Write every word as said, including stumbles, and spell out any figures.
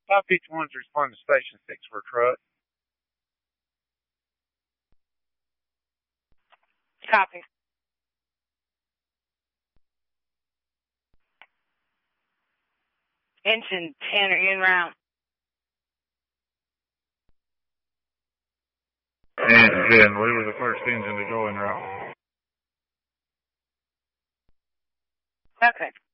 five fifty-one's responding to station six for a truck. Copy. Engine ten, are you en route? Engine, we were the first engine to go en route. Okay.